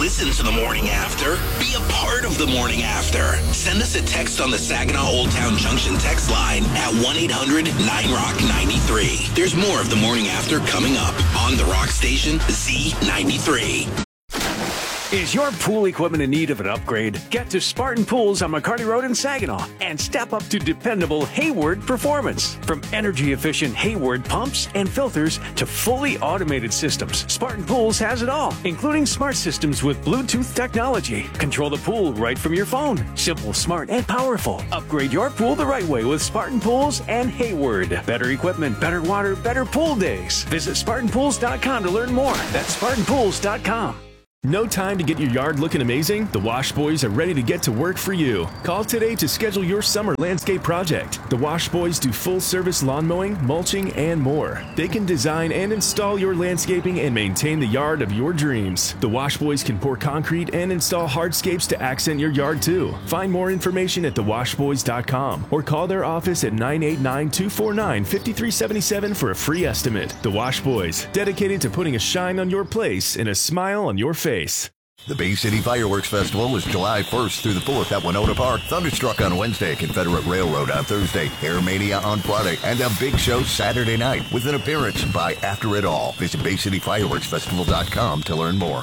listen to the morning after. Be a part of the morning after. Send us a text on the Saginaw Old Town Junction text line at 1-800-9ROCK-93. There's more of the morning after coming up on the Rock Station Z93. Is your pool equipment in need of an upgrade? Get to Spartan Pools on McCarty Road in Saginaw and step up to dependable Hayward performance. From energy-efficient Hayward pumps and filters to fully automated systems, Spartan Pools has it all, including smart systems with Bluetooth technology. Control the pool right from your phone. Simple, smart, and powerful. Upgrade your pool the right way with Spartan Pools and Hayward. Better equipment, better water, better pool days. Visit SpartanPools.com to learn more. That's SpartanPools.com. No time to get your yard looking amazing? The Wash Boys are ready to get to work for you. Call today to schedule your summer landscape project. The Wash Boys do full-service lawn mowing, mulching, and more. They can design and install your landscaping and maintain the yard of your dreams. The Wash Boys can pour concrete and install hardscapes to accent your yard too. Find more information at thewashboys.com or call their office at 989-249-5377 for a free estimate. The Wash Boys, dedicated to putting a shine on your place and a smile on your face. The Bay City Fireworks Festival is July 1st through the 4th at Winona Park. Thunderstruck on Wednesday, Confederate Railroad on Thursday, Air Mania on Friday, and a big show Saturday night with an appearance by After It All. Visit BayCityFireworksFestival.com to learn more.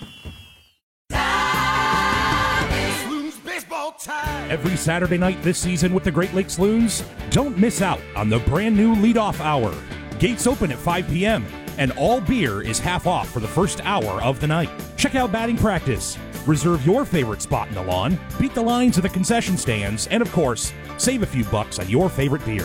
Every Saturday night this season with the Great Lakes Loons, don't miss out on the brand new leadoff hour. Gates open at 5 p.m. and all beer is half off for the first hour of the night. Check out batting practice, reserve your favorite spot in the lawn, beat the lines at the concession stands, and of course, save a few bucks on your favorite beer.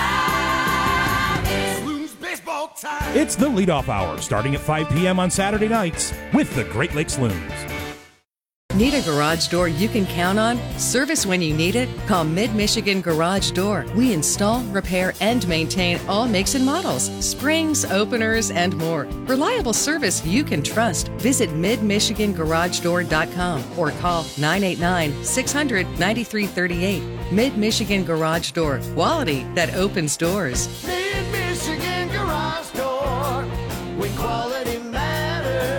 It's the leadoff hour starting at 5 p.m. on Saturday nights with the Great Lakes Loons. Need a garage door you can count on? Service when you need it? Call Mid-Michigan Garage Door. We install, repair, and maintain all makes and models, springs, openers, and more. Reliable service you can trust. Visit midmichigangaragedoor.com or call 989-600-9338. Mid-Michigan Garage Door. Quality that opens doors. Mid-Michigan Garage Door. When quality matters.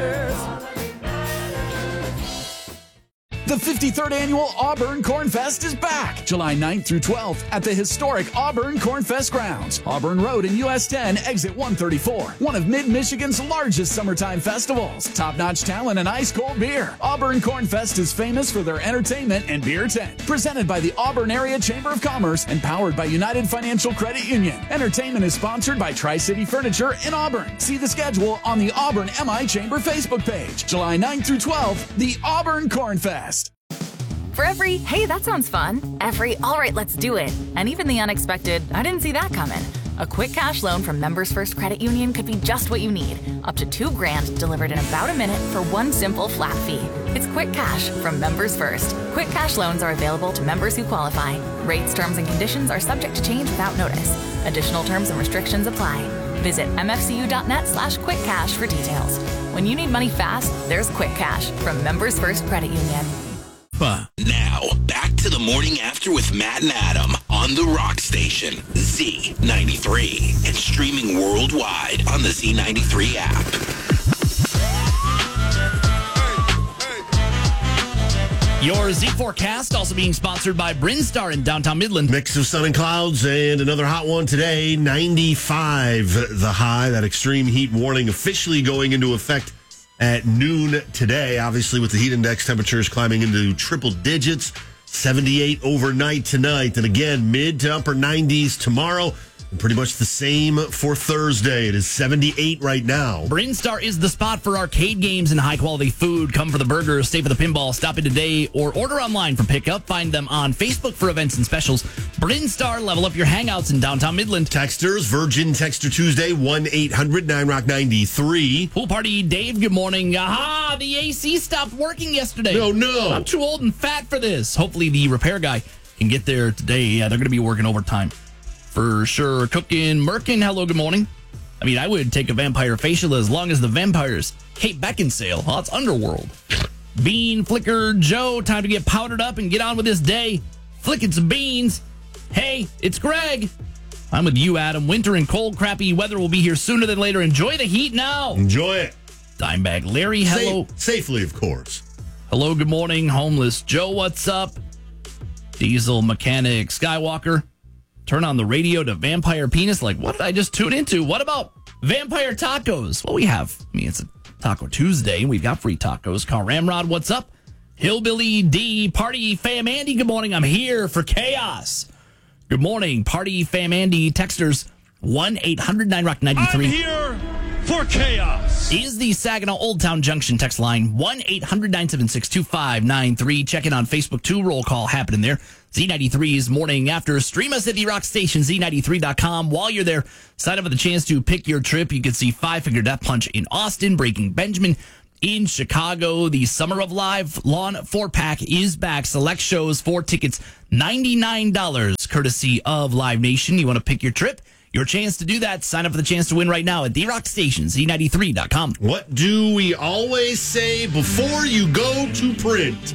The 53rd Annual Auburn Corn Fest is back, July 9th through 12th at the historic Auburn Corn Fest grounds, Auburn Road and US 10, exit 134. One of Mid-Michigan's largest summertime festivals. Top-notch talent and ice-cold beer. Auburn Corn Fest is famous for their entertainment and beer tent. Presented by the Auburn Area Chamber of Commerce and powered by United Financial Credit Union. Entertainment is sponsored by Tri-City Furniture in Auburn. See the schedule on the Auburn MI Chamber Facebook page. July 9th through 12th, the Auburn Corn Fest. For every, hey, that sounds fun, every, all right, let's do it, and even the unexpected, I didn't see that coming. A quick cash loan from Members First Credit Union could be just what you need. Up to $2,000 delivered in about a minute for one simple flat fee. It's quick cash from Members First. Quick cash loans are available to members who qualify. Rates, terms, and conditions are subject to change without notice. Additional terms and restrictions apply. Visit mfcu.net/quickcash for details. When you need money fast, there's quick cash from Members First Credit Union. Now, back to the morning after with Matt and Adam on the Rock Station, Z93, and streaming worldwide on the Z93 app. Your Z forecast also being sponsored by Brinstar in downtown Midland. Mix of sun and clouds and another hot one today, 95 the high. That extreme heat warning officially going into effect at noon today, obviously with the heat index temperatures climbing into triple digits, 78 overnight tonight, and again, mid to upper 90s tomorrow. And pretty much the same for Thursday. It is 78 right now. Brinstar is the spot for arcade games and high-quality food. Come for the burgers, stay for the pinball, stop in today, or order online for pickup. Find them on Facebook for events and specials. Brinstar, level up your hangouts in downtown Midland. Texters, Virgin Texter Tuesday, 1-800-9ROCK-93. Pool Party Dave, good morning. Aha, the AC stopped working yesterday. No. I'm too old and fat for this. Hopefully the repair guy can get there today. Yeah, they're going to be working overtime. For sure. Cooking Merkin, hello, good morning. I mean, I would take a vampire facial as long as the vampires Kate Beckinsale. Oh, it's Underworld. Bean Flicker Joe, time to get powdered up and get on with this day. Flicking some beans. Hey, it's Greg. I'm with you, Adam. Winter and cold, crappy weather will be here sooner than later. Enjoy the heat now. Enjoy it. Dimebag Larry, hello. Safely, of course. Hello, good morning. Homeless Joe, what's up? Diesel Mechanic Skywalker. Turn on the radio to Vampire Penis. Like, what did I just tune into? What about Vampire Tacos? Well, we have, it's a Taco Tuesday, and we've got free tacos. Car Ramrod, what's up? Hillbilly D, Party Fam Andy, good morning. I'm here for chaos. Good morning, Party Fam Andy. Texters 1-800-9ROCK-93. I'm here for chaos. Is the Saginaw Old Town Junction text line 1-800-976-2593. Check in on Facebook too. Roll call happening there. Z93's Morning After. Stream us at the Rock Station, Z93.com. While you're there, sign up for the chance to pick your trip. You can see Five Finger Death Punch in Austin, Breaking Benjamin in Chicago. The Summer of Live Lawn 4-pack is back. Select shows, 4 tickets, $99, courtesy of Live Nation. You want to pick your trip? Your chance to do that. Sign up for the chance to win right now at therockstation, Z93.com. What do we always say before you go to print?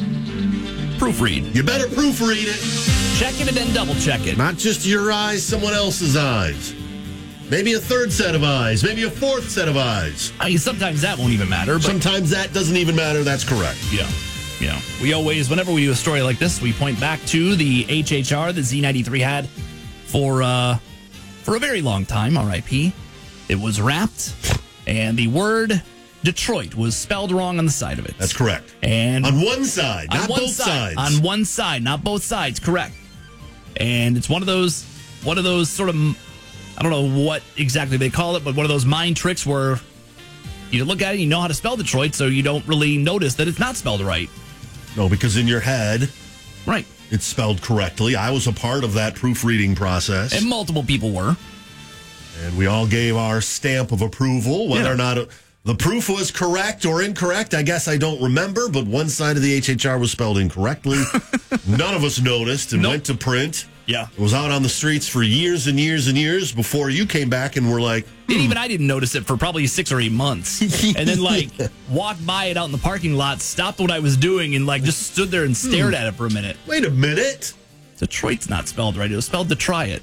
Proofread. You better proofread it. Check it and then double check it. Not just your eyes, someone else's eyes. Maybe a third set of eyes. Maybe a fourth set of eyes. Sometimes that won't even matter. But sometimes that doesn't even matter. That's correct. Yeah. We always, whenever we do a story like this, we point back to the HHR that Z93 had for a very long time, RIP. It was wrapped, and the word Detroit was spelled wrong on the side of it. That's correct. And on one side, not both sides. On one side, not both sides, correct. And it's one of those sort of, I don't know what exactly they call it, but one of those mind tricks where you look at it, you know how to spell Detroit, so you don't really notice that it's not spelled right. No, because in your head, right, it's spelled correctly. I was a part of that proofreading process. And multiple people were. And we all gave our stamp of approval. Whether or not the proof was correct or incorrect, I guess I don't remember, but one side of the HHR was spelled incorrectly. None of us noticed and went to print. Yeah. It was out on the streets for years and years and years before you came back and were like... And even I didn't notice it for probably 6 or 8 months. And then, walked by it out in the parking lot, stopped what I was doing, and, just stood there and stared at it for a minute. Wait a minute. Detroit's not spelled right. It was spelled Detroit.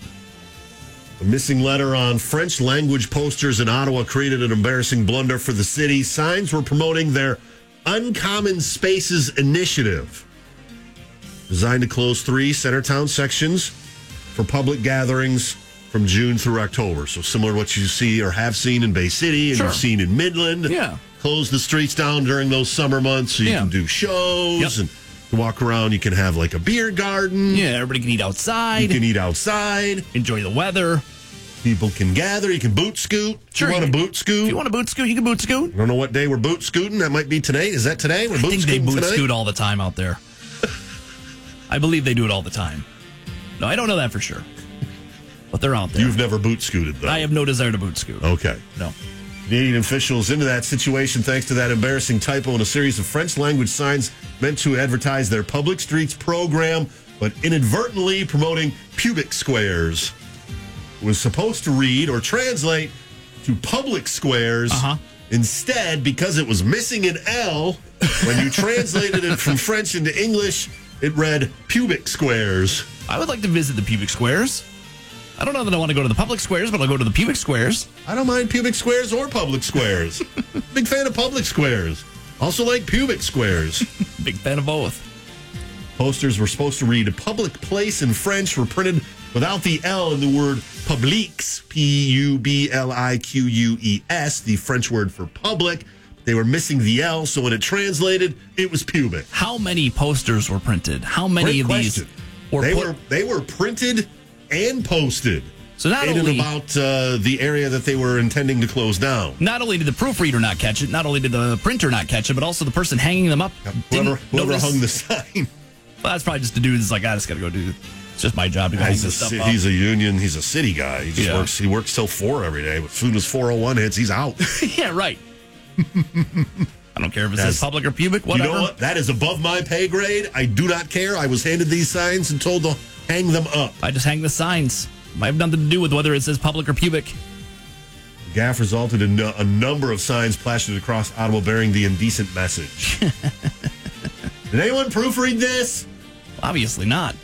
The missing letter on French language posters in Ottawa created an embarrassing blunder for the city. Signs were promoting their Uncommon Spaces initiative, designed to close 3 Centertown sections for public gatherings from June through October. So similar to what you see or have seen in Bay City and you've seen in Midland. Yeah. Close the streets down during those summer months so you can do shows and walk around. You can have a beer garden. Yeah, everybody can eat outside. You can eat outside. Enjoy the weather. People can gather. You can boot scoot. Sure. You want to boot scoot? If you want to boot scoot, you can boot scoot. I don't know what day we're boot scooting. That might be today. Is that today? We're I think they boot tonight? scoot all the time out there. I believe they do it all the time. No, I don't know that for sure. But they're out there. You've never boot scooted, though. I have no desire to boot scoot. Okay. No. Canadian officials into that situation thanks to that embarrassing typo in a series of French language signs meant to advertise their public streets program, but inadvertently promoting pubic squares. It was supposed to read or translate to public squares. Instead, because it was missing an L, when you translated it from French into English, it read pubic squares. I would like to visit the pubic squares. I don't know that I want to go to the public squares, but I'll go to the pubic squares. I don't mind pubic squares or public squares. Big fan of public squares. Also like pubic squares. Big fan of both. Posters were supposed to read public place in French were printed without the L in the word publiques, P-U-B-L-I-Q-U-E-S, the French word for public. They were missing the L, so when it translated, it was pubic. How many posters were printed? How many of these were They were printed and posted. So not in only and about the area that they were intending to close down. Not only did the proofreader not catch it, not only did the printer not catch it, but also the person hanging them up Whoever hung the sign. Well, that's probably just a dude that's like, I just got to go do. It's just my job to go hang this stuff up. He's a union. He's a city guy. He just works. He works till 4 every day. As soon as 4:01 hits, he's out. Yeah, right. I don't care if it says public or pubic. Whatever. You know what? That is above my pay grade. I do not care. I was handed these signs and told to hang them up. I just hang the signs. Might have nothing to do with whether it says public or pubic. The gaffe resulted in a number of signs plastered across Ottawa bearing the indecent message. Did anyone proofread this? Obviously not.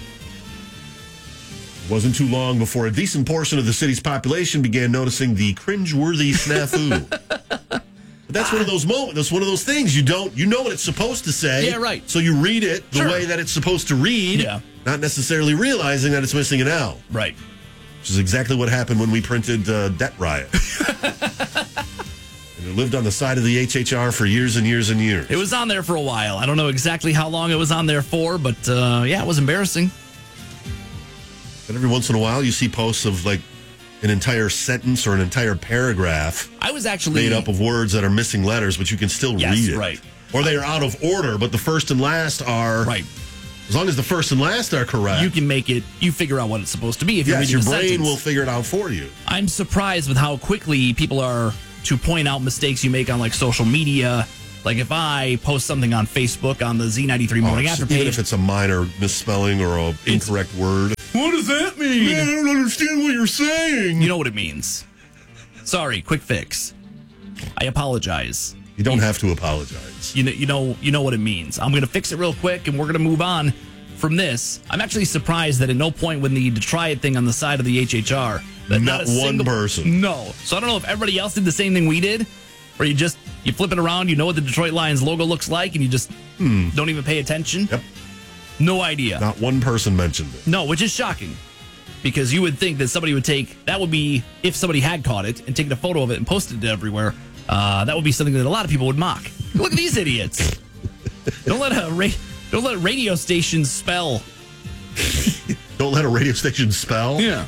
It wasn't too long before a decent portion of the city's population began noticing the cringeworthy snafu. But that's one of those moments. That's one of those things you know what it's supposed to say. Yeah, right. So you read it the way that it's supposed to read, not necessarily realizing that it's missing an L. Right. Which is exactly what happened when we printed Debt Riot. And it lived on the side of the HHR for years and years and years. It was on there for a while. I don't know exactly how long it was on there for, but it was embarrassing. And every once in a while, you see posts of like an entire sentence or an entire paragraph. I was actually made up of words that are missing letters, but you can still read it. Right. Or they are out of order, but the first and last are right. As long as the first and last are correct, you can make it. You figure out what it's supposed to be. If you're reading your a brain sentence. will figure it out for you. I'm surprised with how quickly people are to point out mistakes you make on like social media. Like if I post something on Facebook on the Z93 Morning After page, even if it's a minor misspelling or an incorrect word. What does that mean? Man, I don't understand what you're saying. You know what it means. Sorry, quick fix. I apologize. You don't have to apologize. You know what it means. I'm going to fix it real quick, and we're going to move on from this. I'm actually surprised that at no point when the try it thing on the side of the HHR, that not one person. No. So I don't know if everybody else did the same thing we did, where you flip it around, you know what the Detroit Lions logo looks like, and you just don't even pay attention. Yep. No idea. Not one person mentioned it. No, which is shocking. Because you would think that somebody would that would be, if somebody had caught it and taken a photo of it and posted it everywhere, that would be something that a lot of people would mock. Look at these idiots. Don't let radio stations spell. Don't let a radio station spell? Yeah.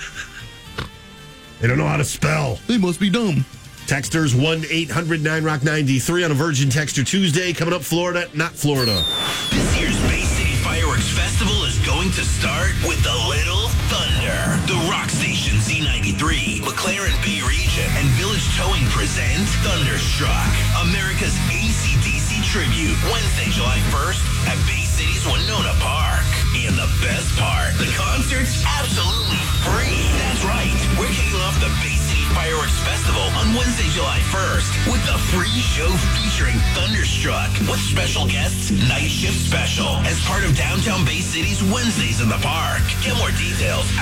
They don't know how to spell. They must be dumb. Texters 1-800-9ROCK-93 on a Virgin Texter Tuesday. Coming up, Florida, not Florida. This year's Bay City Fireworks Festival is going to start with a little thunder. The Rock Station Z93, McLaren Bay Region, and Village Towing present Thunderstruck, America's AC/DC tribute, Wednesday, July 1st at Bay City's Winona Park. And the best part, the concert's absolutely free. That's right. We're kicking off the Bay City Fireworks Festival on Wednesday, July 1st with a free show featuring Thunderstruck with special guests Night Shift Special as part of Downtown Bay City's Wednesdays in the Park. Get more details at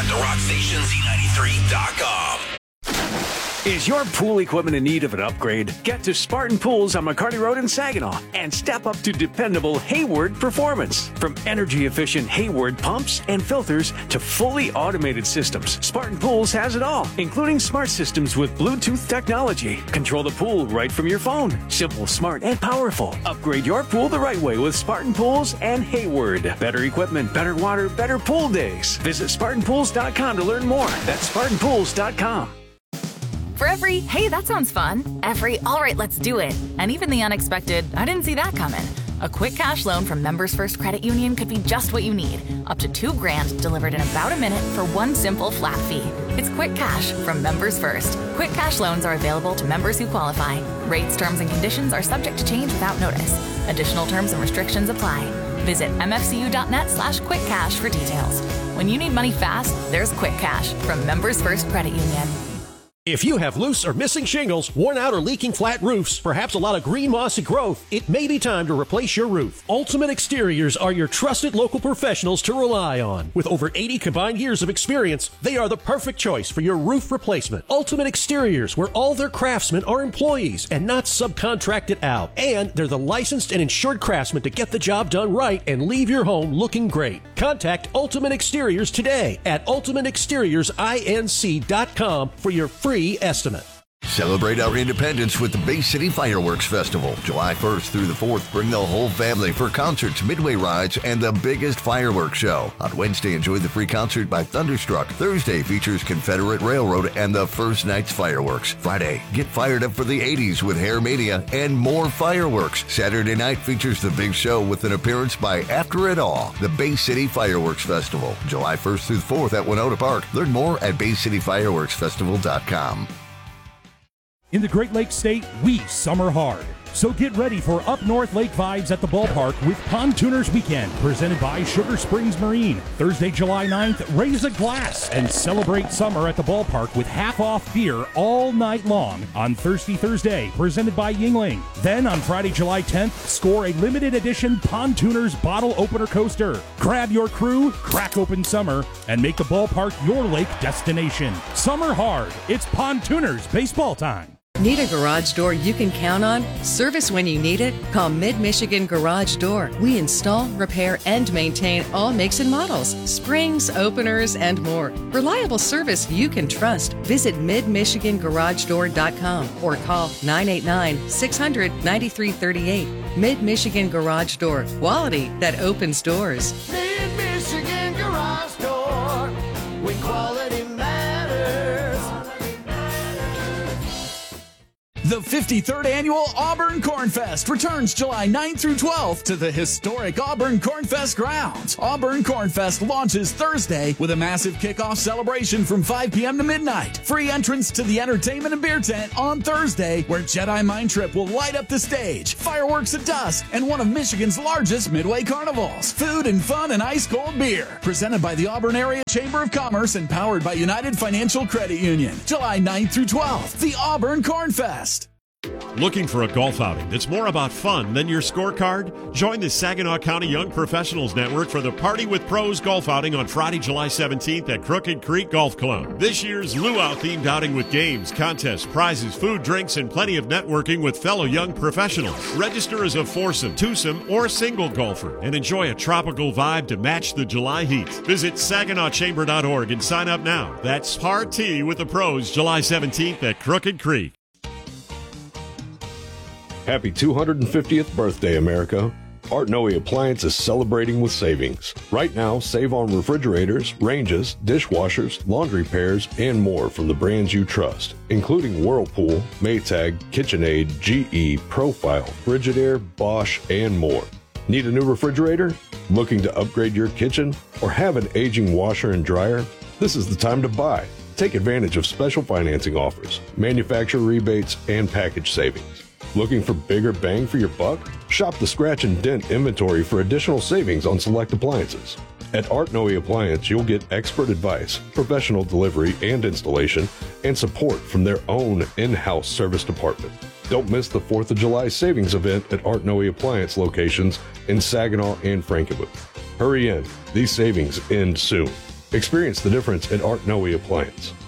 therockstationz93.com. Is your pool equipment in need of an upgrade? Get to Spartan Pools on McCarty Road in Saginaw and step up to dependable Hayward performance. From energy-efficient Hayward pumps and filters to fully automated systems, Spartan Pools has it all, including smart systems with Bluetooth technology. Control the pool right from your phone. Simple, smart, and powerful. Upgrade your pool the right way with Spartan Pools and Hayward. Better equipment, better water, better pool days. Visit SpartanPools.com to learn more. That's SpartanPools.com. For every, hey, that sounds fun, every, all right, let's do it, and even the unexpected, I didn't see that coming. A quick cash loan from Members First Credit Union could be just what you need. Up to $2,000 delivered in about a minute for one simple flat fee. It's Quick Cash from Members First. Quick cash loans are available to members who qualify. Rates, terms, and conditions are subject to change without notice. Additional terms and restrictions apply. Visit mfcu.net/quickcash for details. When you need money fast, there's Quick Cash from Members First Credit Union. If you have loose or missing shingles, worn out or leaking flat roofs, perhaps a lot of green mossy growth, it may be time to replace your roof. Ultimate Exteriors are your trusted local professionals to rely on. With over 80 combined years of experience, they are the perfect choice for your roof replacement. Ultimate Exteriors, where all their craftsmen are employees and not subcontracted out. And they're the licensed and insured craftsmen to get the job done right and leave your home looking great. Contact Ultimate Exteriors today at ultimateexteriorsINC.com for your free estimate. Celebrate our independence with the Bay City Fireworks Festival. July 1st through the 4th, bring the whole family for concerts, midway rides, and the biggest fireworks show. On Wednesday, enjoy the free concert by Thunderstruck. Thursday features Confederate Railroad and the First Night's Fireworks. Friday, get fired up for the 80s with Hair Mania and more fireworks. Saturday night features the big show with an appearance by After It All, the Bay City Fireworks Festival. July 1st through the 4th at Winona Park. Learn more at BayCityFireworksFestival.com. In the Great Lakes State, we summer hard. So get ready for up north lake vibes at the ballpark with Pontooners Weekend, presented by Sugar Springs Marine. Thursday, July 9th, raise a glass and celebrate summer at the ballpark with half-off beer all night long. On Thirsty Thursday, presented by Yingling. Then on Friday, July 10th, score a limited edition Pontooners bottle opener coaster. Grab your crew, crack open summer, and make the ballpark your lake destination. Summer hard. It's Pontooners baseball time. Need a garage door you can count on? Service when you need it? Call Mid-Michigan Garage Door. We install, repair, and maintain all makes and models, springs, openers, and more. Reliable service you can trust. Visit midmichigangaragedoor.com or call 989-600-9338. Mid-Michigan Garage Door. Quality that opens doors. Mid-Michigan Garage Door, when quality matters. The 53rd Annual Auburn Corn Fest returns July 9th through 12th to the historic Auburn Corn Fest grounds. Auburn Corn Fest launches Thursday with a massive kickoff celebration from 5 p.m. to midnight. Free entrance to the entertainment and beer tent on Thursday, where Jedi Mind Trip will light up the stage, fireworks at dusk, and one of Michigan's largest midway carnivals. Food and fun and ice-cold beer. Presented by the Auburn Area Chamber of Commerce and powered by United Financial Credit Union. July 9th through 12th, the Auburn Corn Fest. Looking for a golf outing that's more about fun than your scorecard? Join the Saginaw County Young Professionals Network for the Party with Pros golf outing on Friday, July 17th at Crooked Creek Golf Club. This year's luau-themed outing with games, contests, prizes, food, drinks, and plenty of networking with fellow young professionals. Register as a foursome, twosome, or single golfer and enjoy a tropical vibe to match the July heat. Visit SaginawChamber.org and sign up now. That's Party with the Pros, July 17th at Crooked Creek. Happy 250th birthday, America. Art Noe Appliance is celebrating with savings. Right now, save on refrigerators, ranges, dishwashers, laundry pairs, and more from the brands you trust, including Whirlpool, Maytag, KitchenAid, GE, Profile, Frigidaire, Bosch, and more. Need a new refrigerator? Looking to upgrade your kitchen? Or have an aging washer and dryer? This is the time to buy. Take advantage of special financing offers, manufacturer rebates, and package savings. Looking for bigger bang for your buck? Shop the Scratch and Dent inventory for additional savings on select appliances. At Art Noe Appliance, you'll get expert advice, professional delivery and installation, and support from their own in-house service department. Don't miss the 4th of July savings event at Art Noe Appliance locations in Saginaw and Frankenmuth. Hurry in. These savings end soon. Experience the difference at Art Noe Appliance.